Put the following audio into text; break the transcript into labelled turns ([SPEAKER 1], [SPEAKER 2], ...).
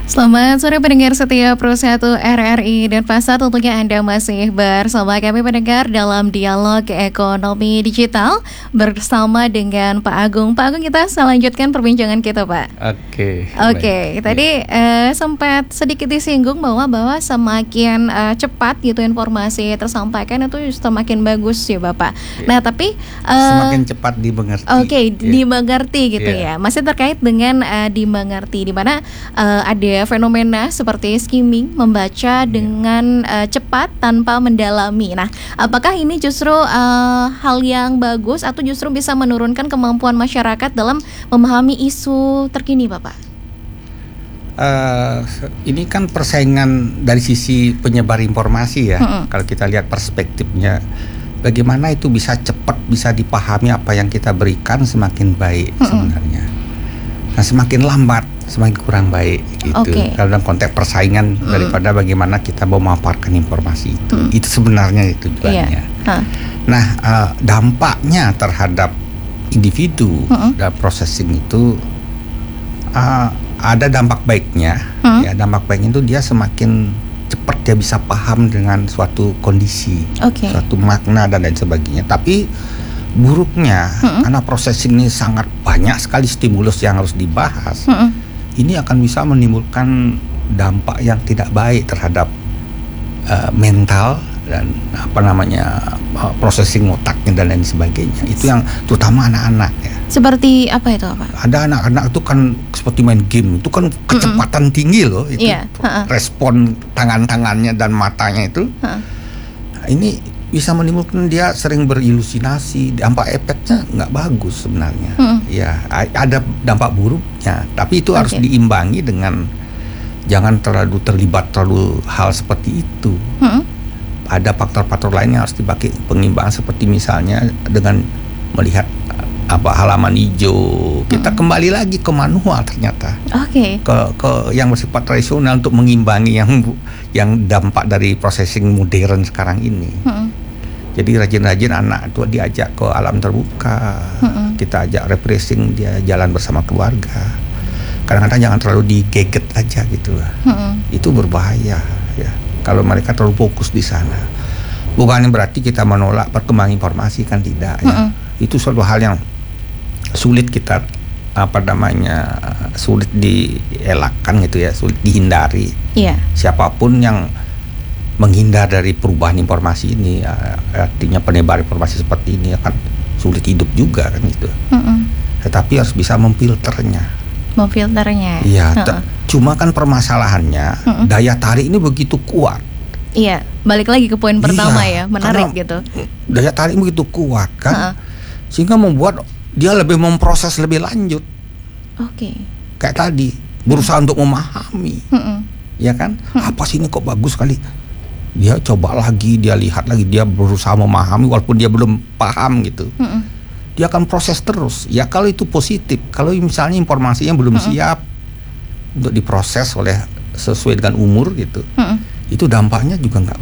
[SPEAKER 1] Selamat sore pendengar setia Pro 1 RRI dan Pasar, tentunya Anda masih bersama kami pendengar dalam dialog ekonomi digital bersama dengan Pak Agung. Pak Agung, kita selanjutkan perbincangan kita, Pak. Oke. Tadi sempat sedikit disinggung bahwa semakin cepat gitu informasi tersampaikan itu semakin bagus ya, Bapak. Nah, tapi
[SPEAKER 2] semakin cepat dimengerti.
[SPEAKER 1] Dimengerti gitu ya. Masih terkait dengan dimengerti, di mana ada fenomena seperti skimming, membaca dengan cepat tanpa mendalami. Nah, apakah ini justru hal yang bagus atau justru bisa menurunkan kemampuan masyarakat dalam memahami isu terkini, Bapak?
[SPEAKER 2] Ini kan persaingan dari sisi penyebar informasi ya. Kalau kita lihat perspektifnya, bagaimana itu bisa cepat, bisa dipahami apa yang kita berikan semakin baik sebenarnya. Nah, semakin lambat, semakin kurang baik gitu. Kalau dalam konteks persaingan daripada bagaimana kita mau memaparkan informasi itu. Itu sebenarnya itu tujuannya. Nah, dampaknya terhadap individu dalam processing itu ada dampak baiknya. Ya, dampak baiknya itu dia semakin cepat dia bisa paham dengan suatu kondisi, suatu makna dan lain sebagainya. Tapi buruknya karena processing ini sangat banyak sekali stimulus yang harus dibahas. Ini akan bisa menimbulkan dampak yang tidak baik terhadap mental dan processing otaknya dan lain sebagainya. Itu yang terutama anak-anak ya.
[SPEAKER 1] Seperti apa itu, Pak?
[SPEAKER 2] Ada anak-anak itu kan seperti main game, itu kan kecepatan tinggi loh itu. Respon tangan-tangannya dan matanya itu. Ini bisa menimbulkan dia sering berilusinasi, dampak efeknya nggak bagus sebenarnya. Ya, ada dampak buruknya, tapi itu harus diimbangi dengan jangan terlalu terlibat hal seperti itu. Ada faktor-faktor lain yang harus dipakai pengimbangan, seperti misalnya dengan melihat halaman hijau. Kita kembali lagi ke manual ternyata. Ke yang bersifat tradisional untuk mengimbangi yang dampak dari processing modern sekarang ini. Jadi rajin-rajin anak itu diajak ke alam terbuka, kita ajak refreshing, dia jalan bersama keluarga. Kadang-kadang jangan terlalu digeget aja gitu lah. Itu berbahaya ya. Kalau mereka terlalu fokus di sana. Bukan berarti kita menolak perkembangan informasi, kan tidak ya. Itu suatu hal yang sulit kita sulit dielakkan gitu ya, sulit dihindari. Siapapun yang menghindar dari perubahan informasi ini, artinya penebar informasi seperti ini akan sulit hidup juga kan gitu. Tetapi harus bisa memfilternya. Iya. Cuma kan permasalahannya daya tarik ini begitu kuat.
[SPEAKER 1] Iya, balik lagi ke poin pertama ya, menarik gitu.
[SPEAKER 2] Daya tarik begitu kuat kan, sehingga membuat dia lebih memproses lebih lanjut. Kayak tadi, berusaha untuk memahami. Ya kan? Apa sih ini kok bagus sekali? Dia coba lagi, dia lihat lagi, dia berusaha memahami walaupun dia belum paham gitu. Dia akan proses terus. Ya kalau itu positif. Kalau misalnya informasinya belum siap untuk diproses sesuai dengan umur gitu, itu dampaknya juga nggak